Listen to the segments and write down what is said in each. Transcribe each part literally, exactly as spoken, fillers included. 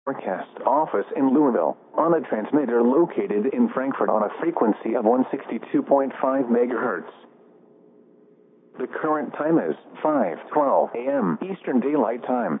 Forecast office in Louisville on a transmitter located in Frankfort on a frequency of one sixty-two point five megahertz. The current time is five twelve a m Eastern Daylight Time.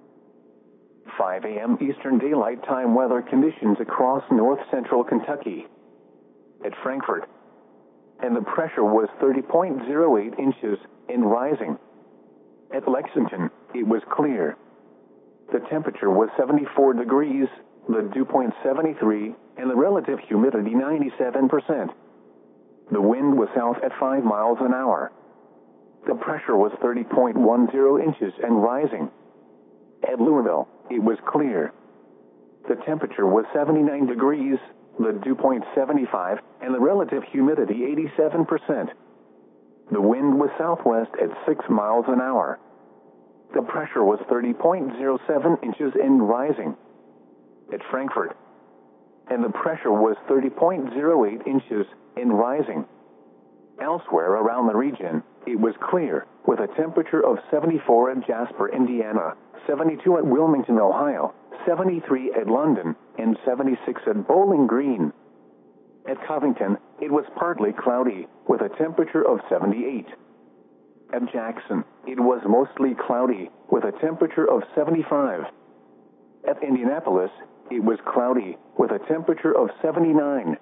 five a m Eastern Daylight Time weather conditions across north central Kentucky. At Frankfort, and the pressure was thirty point zero eight inches and rising. At Lexington, it was clear. The temperature was seventy-four degrees, the dew point seventy-three, and the relative humidity ninety-seven percent. The wind was south at five miles an hour. The pressure was thirty point one zero inches and rising. At Louisville, it was clear. The temperature was seventy-nine degrees, the dew point seventy-five, and the relative humidity eighty-seven percent. The wind was southwest at six miles an hour. The pressure was thirty point zero seven inches and rising. At Frankfort, and the pressure was thirty point zero eight inches and rising. Elsewhere around the region, it was clear, with a temperature of seventy-four at Jasper, Indiana, seventy-two at Wilmington, Ohio, seventy-three at London, and seventy-six at Bowling Green. At Covington, it was partly cloudy, with a temperature of seventy-eight. At Jackson, it was mostly cloudy, with a temperature of seventy-five. At Indianapolis, it was cloudy, with a temperature of seventy-nine.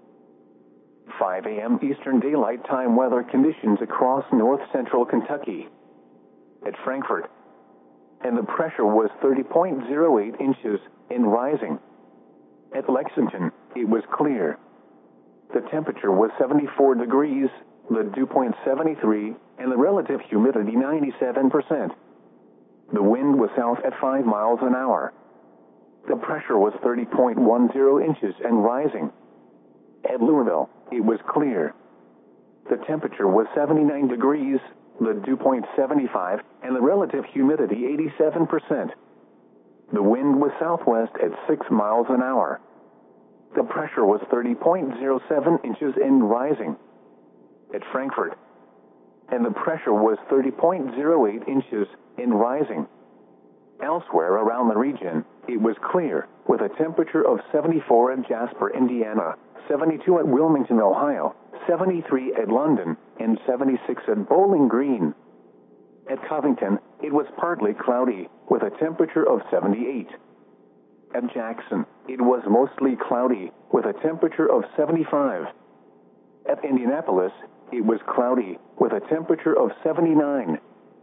five a m Eastern Daylight Time weather conditions across north central Kentucky. At Frankfort, and the pressure was thirty point zero eight inches and rising. At Lexington, it was clear. The temperature was seventy-four degrees, the dew point seventy-three, and the relative humidity ninety-seven percent. The wind was south at five miles an hour. The pressure was thirty point one zero inches and rising. At Louisville, it was clear. The temperature was seventy-nine degrees, the dew point seventy-five, and the relative humidity eighty-seven percent. The wind was southwest at six miles an hour. The pressure was thirty point zero seven inches and rising. At Frankfort, and the pressure was thirty point zero eight inches and rising. Elsewhere around the region, it was clear, with a temperature of seventy-four at Jasper, Indiana, seventy-two at Wilmington, Ohio, seventy-three at London, and seventy-six at Bowling Green. At Covington, it was partly cloudy, with a temperature of seventy-eight. At Jackson, it was mostly cloudy, with a temperature of seventy-five. At Indianapolis, it was cloudy, with a temperature of seventy-nine.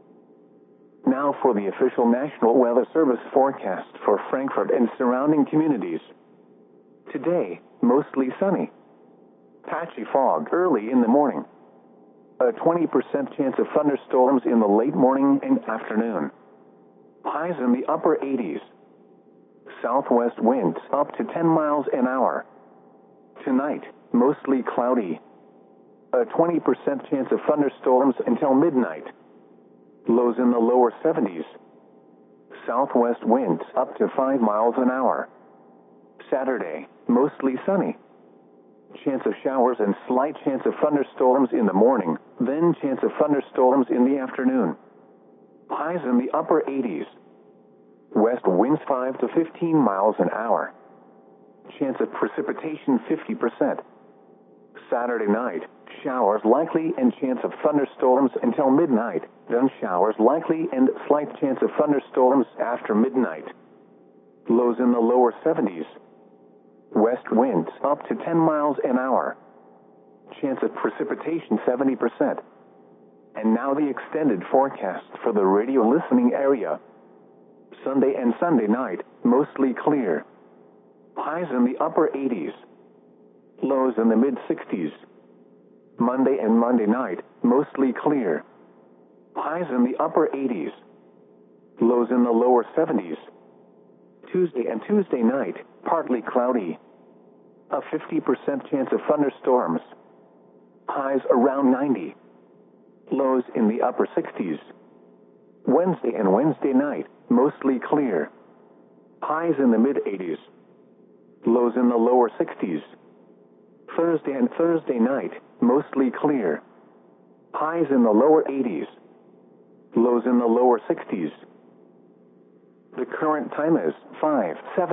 Now for the official National Weather Service forecast for Frankfort and surrounding communities. Today, mostly sunny. Patchy fog early in the morning. A twenty percent chance of thunderstorms in the late morning and afternoon. Highs in the upper eighties. Southwest winds up to ten miles an hour. Tonight, mostly cloudy. A twenty percent chance of thunderstorms until midnight. Lows in the lower seventies. Southwest winds up to five miles an hour. Saturday, mostly sunny. Chance of showers and slight chance of thunderstorms in the morning, then chance of thunderstorms in the afternoon. Highs in the upper eighties. West winds five to fifteen miles an hour. Chance of precipitation fifty percent. Saturday night, showers likely and chance of thunderstorms until midnight, then showers likely and slight chance of thunderstorms after midnight. Lows in the lower seventies. West winds up to ten miles an hour. Chance of precipitation seventy percent. And now the extended forecast for the radio listening area. Sunday and Sunday night, mostly clear. Highs in the upper eighties. Lows in the mid-sixties. Monday and Monday night, mostly clear. Highs in the upper eighties. Lows in the lower seventies. Tuesday and Tuesday night, partly cloudy. A fifty percent chance of thunderstorms. Highs around ninety. Lows in the upper sixties. Wednesday and Wednesday night, mostly clear. Highs in the mid-eighties. Lows in the lower sixties. Thursday and Thursday night, mostly clear. Highs in the lower eighties. Lows in the lower sixties. The current time is five seven.